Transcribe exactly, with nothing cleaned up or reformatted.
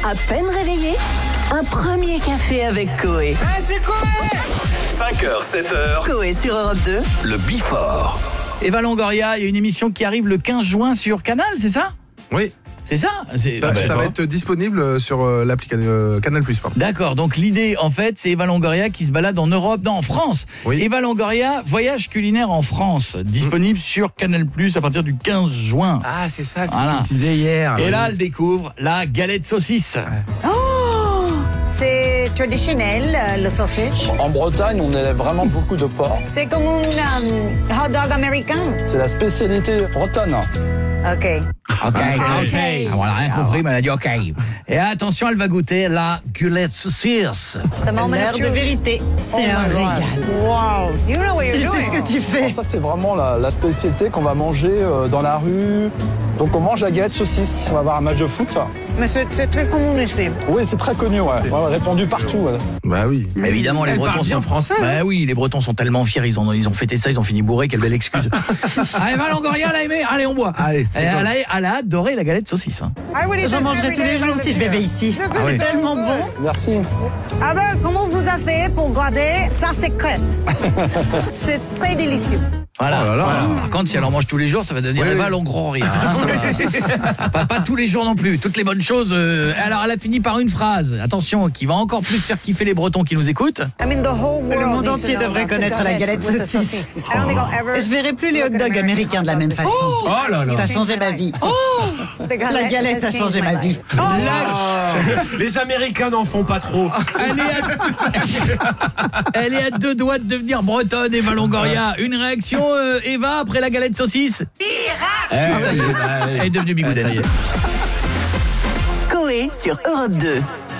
À peine réveillé, un premier café avec Coé. Ah, c'est Coé. cinq heures, sept heures. Coé sur Europe deux. Le Before. Eva Longoria, il y a une émission qui arrive le quinze juin sur Canal, c'est ça ? Oui. C'est ça c'est... Ça, ça va être disponible sur euh, l'application euh, Canal plus. Pardon. D'accord, donc l'idée en fait c'est Eva Longoria qui se balade en Europe, non en France. Oui. Eva Longoria, voyage culinaire en France, disponible mmh. sur Canal plus à partir du quinze juin. Ah, c'est ça que Voilà. tu disais hier. Et oui. là elle découvre la galette saucisse. Oh, c'est traditionnel, le sausage. En Bretagne, on élève vraiment beaucoup de porc. C'est comme un um, hot dog américain. C'est la spécialité bretonne. Ok. Ok, ok. ok. Ah, voilà, rien compris, mais elle a dit ok. Et attention, elle va goûter la galette saucisse. L'air de vérité. C'est un régal. Wow. You know what Tu you're sais doing. ce que tu fais. Ça, c'est vraiment la, la spécialité qu'on va manger euh, dans la rue. Donc, on mange la galette saucisse. On va avoir un match de foot. Mais c'est, c'est très commun ici. Oui, c'est très connu, ouais. Ouais, répandu partout. Ouais. Bah oui. Évidemment, les Elle Bretons parle bien sont français. Bah oui, les Bretons sont tellement fiers, ils ont ils ont fêté ça, ils ont fini bourré, quelle belle excuse. Ah, Eva Longoria, elle a aimé. Allez, on boit. Allez. Elle a, elle a adoré la galette saucisse. Hein. J'en mangerai tous les jours si je vivais ici. C'est tellement bon. Merci. Ah ben, comment vous avez fait pour garder sa secrète? C'est très délicieux. Voilà. Oh là là. Voilà. Par contre, si elle en mange tous les jours, ça va devenir Oui, Eva oui. Longoria. Hein, ça va. pas, pas tous les jours non plus. Toutes les bonnes choses. Euh... Alors, elle a fini par une phrase. Attention, qui va encore plus faire kiffer les Bretons qui nous écoutent. I mean, the whole world Le monde needs to entier know devrait about connaître the la galette with the saucisse. I don't think I'll ever Je verrai plus les hot look at dogs American américains de la même hot dog façon. Oh là là. T'as changé ma vie. The La galette a has changé changed ma my vie. life. La- Les Américains n'en font pas trop. Elle est, à... Elle est à deux doigts de devenir bretonne, Eva Longoria. Une réaction, euh, Eva, après la galette saucisse. Eh, ça y est, bah, elle est devenue bigoudette. Ça y est. Coé sur Europe deux.